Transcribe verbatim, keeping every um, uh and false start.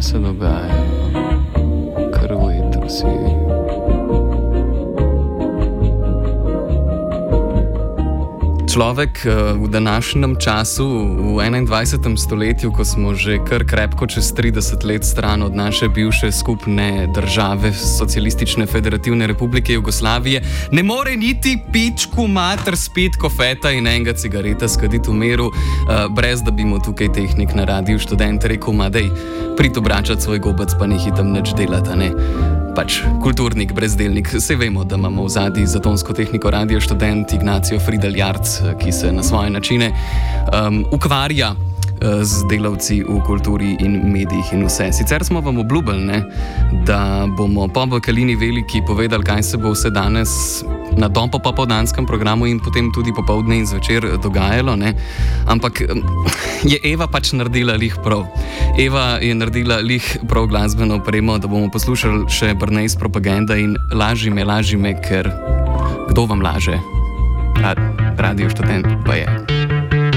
se dogaja, kar v etru si. Človek v današnjem času, v enaindvajsetem stoletju, ko smo že kar krepko čez trideset let stran od naše bivše skupne države, Socialistične federativne republike Jugoslavije, ne more niti pičku mater spet kofeta in enega cigareta skaditi v miru, brez da bi mu tukaj tehnik na Radiu Študent rekel, ma dej, prid obračati svoj gobec, pa nehi tam nič delati, ne? Pač kulturnik, brezdelnik, vse vemo, da imamo v zadnji za tonsko tehniko Radio Študent Ignacio Frideljarc, ki se na svoje načine um, ukvarja uh, z delavci v kulturi in medijih in vse. Sicer smo vam obljubili, ne, da bomo po Bakalini Veliki povedali, kaj se bo vse danes na dopo popoldanskem programu in potem tudi popoldne in zvečer dogajalo, ne? Ampak je Eva pač naredila lih prav. Eva je naredila lih prav glasbeno opremo, da bomo poslušali še Brnejs Propaganda in Laži me, laži me, ker kdo vam laže? Ra- Radio Študent pa je.